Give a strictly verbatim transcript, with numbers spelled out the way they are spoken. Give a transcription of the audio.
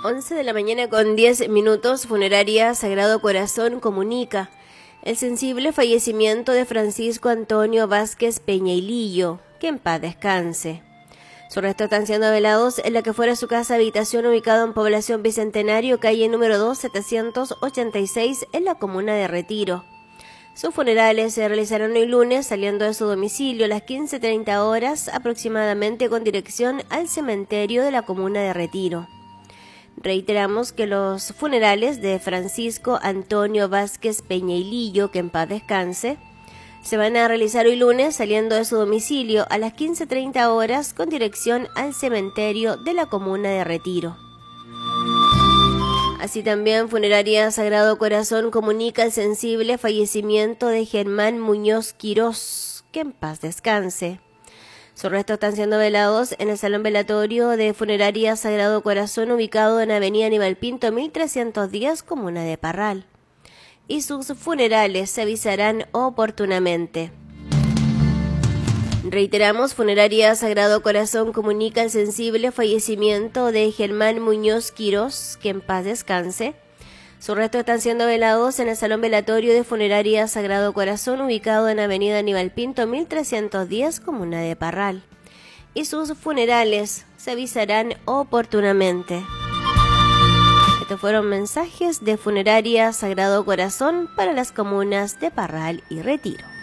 once de la mañana con diez minutos, Funeraria Sagrado Corazón comunica el sensible fallecimiento de Francisco Antonio Vázquez Peñailillo, que en paz descanse. Sus restos están siendo velados en la que fuera su casa habitación ubicada en Población Bicentenario, calle número dos, setecientos ochenta y seis, en la comuna de Retiro. Sus funerales se realizarán hoy lunes, saliendo de su domicilio a las quince treinta horas aproximadamente, con dirección al cementerio de la comuna de Retiro. Reiteramos que los funerales de Francisco Antonio Vázquez Peñailillo, que en paz descanse, se van a realizar hoy lunes, saliendo de su domicilio a las quince treinta horas, con dirección al cementerio de la comuna de Retiro. Así también, Funeraria Sagrado Corazón comunica el sensible fallecimiento de Germán Muñoz Quirós, que en paz descanse. Sus restos están siendo velados en el Salón Velatorio de Funeraria Sagrado Corazón, ubicado en Avenida Aníbal Pinto mil trescientos diez, comuna de Parral. Y sus funerales se avisarán oportunamente. Reiteramos, Funeraria Sagrado Corazón comunica el sensible fallecimiento de Germán Muñoz Quirós, que en paz descanse. Sus restos están siendo velados en el Salón Velatorio de Funeraria Sagrado Corazón, ubicado en Avenida Aníbal Pinto mil trescientos diez, comuna de Parral. Y sus funerales se avisarán oportunamente. Estos fueron mensajes de Funeraria Sagrado Corazón para las comunas de Parral y Retiro.